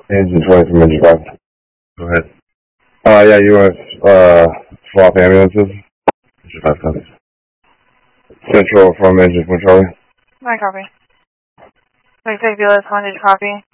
Engine 20 from Engine 5. Go ahead. Yeah, you want to swap ambulances? Engine 5 copies. Central from Engine 4 Charlie. My copy. Take the last one, did you copy?